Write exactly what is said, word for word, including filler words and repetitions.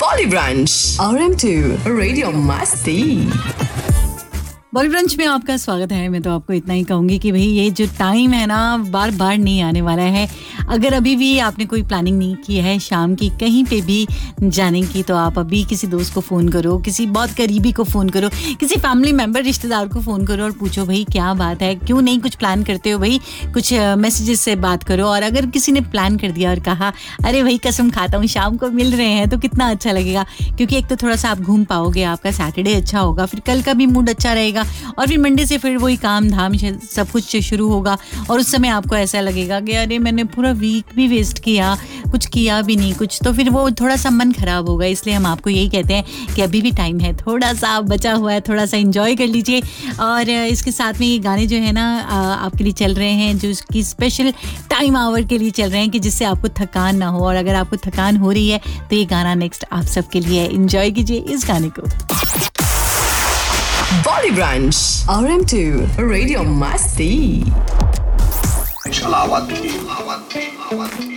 Bolly Brunch, R M two Radio Masti. बॉली brunch में आपका स्वागत है। मैं तो आपको इतना ही कहूँगी कि भाई ये जो टाइम है ना बार बार नहीं आने वाला है। अगर अभी भी आपने कोई प्लानिंग नहीं की है शाम की कहीं पे भी जाने की, तो आप अभी किसी दोस्त को फ़ोन करो, किसी बहुत करीबी को फ़ोन करो, किसी फैमिली मेम्बर रिश्तेदार को फ़ोन करो और पूछो भाई क्या बात है, क्यों नहीं कुछ प्लान करते हो भाई, कुछ मैसेजेस से बात करो। और अगर किसी ने प्लान कर दिया और कहा अरे भाई कसम खाता हूँ शाम को मिल रहे हैं, तो कितना अच्छा लगेगा। क्योंकि एक तो थोड़ा सा आप घूम पाओगे, आपका सैटरडे अच्छा होगा, फिर कल का भी मूड अच्छा रहेगा और फिर मंडे से फिर वही काम धाम सब कुछ शुरू होगा। और उस समय आपको ऐसा लगेगा कि अरे मैंने पूरा वीक भी वेस्ट किया, कुछ किया भी नहीं कुछ, तो फिर वो थोड़ा सा मन खराब होगा। इसलिए हम आपको यही कहते हैं कि अभी भी टाइम है, थोड़ा सा बचा हुआ है, थोड़ा सा एंजॉय कर लीजिए। और इसके साथ में ये गाने जो है ना आपके लिए चल रहे हैं, जो इसकी स्पेशल टाइम आवर के लिए चल रहे हैं कि जिससे आपको थकान ना हो। और अगर आपको थकान हो रही है तो ये गाना नेक्स्ट आप सबके लिए है। एंजॉय कीजिए इस गाने को। Bolly Brunch, R M two Radio Masti. Shalawat, shalawat, shalawat.